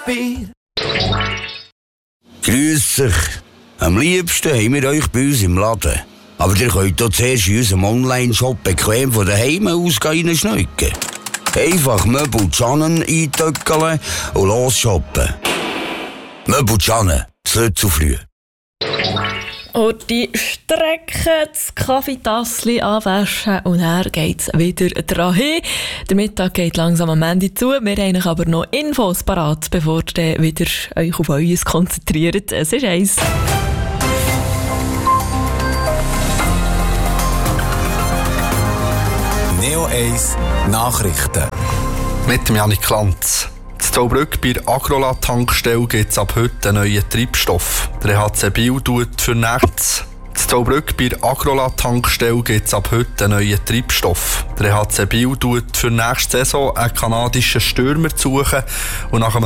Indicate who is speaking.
Speaker 1: Grüß euch. Am liebsten haben wir euch bei uns im Laden. Aber ihr könnt auch zuerst in unserem Online-Shop bequem von daheim aus reinschneiden. Einfach Möbelchanen eintöckeln und losshoppen. Möbelchanen, das Lützel früh.
Speaker 2: Und die Strecke, das Kaffeetassli anwaschen und dann geht es wieder dran hin. Der Mittag geht langsam am Ende zu. Wir haben aber noch Infos parat, bevor ihr wieder euch auf euch konzentriert. Es ist 1.
Speaker 3: Neo 1 Nachrichten.
Speaker 4: Mit dem Janik Lanz. In Zollbrück bei der Agrola-Tankstelle gibt es ab heute einen neuen Treibstoff. Der HC Biel tut für Netz. In Zollbrück bei der Agrola-Tankstelle gibt es ab heute einen neuen Treibstoff. Der HC Biel tut für nächste Saison einen kanadischen Stürmer suchen und nach einem